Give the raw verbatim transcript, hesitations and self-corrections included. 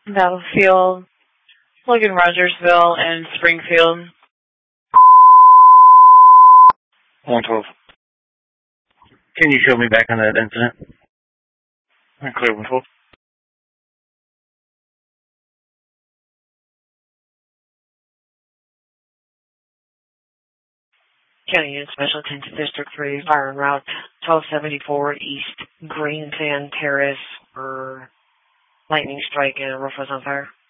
Battlefield, Logan Rogersville, and Springfield. one twelve. Can you show me back on that incident? Clear one twelve. County Unit Special Attention District three, fire en route twelve seventy-four East Green Sand Terrace, or lightning strike and a roof was on fire.